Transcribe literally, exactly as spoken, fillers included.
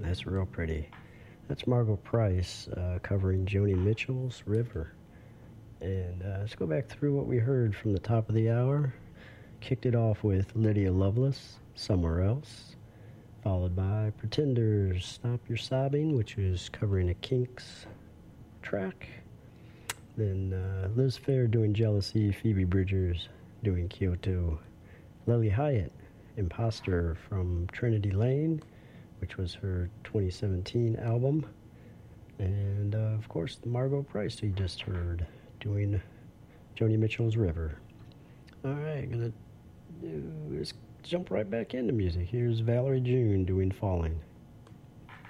That's real pretty. That's Margot Price uh, covering Joni Mitchell's River. And uh, let's go back through what we heard from the top of the hour. Kicked it off with Lydia Lovelace, Somewhere Else, followed by Pretenders, Stop Your Sobbing, which is covering a Kinks track. Then uh, Liz Phair doing Jealousy, Phoebe Bridgers doing Kyoto, Lily Hyatt, Imposter from Trinity Lane, which was her twenty seventeen album, and uh, of course Margot Price you just heard doing Joni Mitchell's River. Alright, gonna do, let's jump right back into music. Here's Valerie June doing Falling.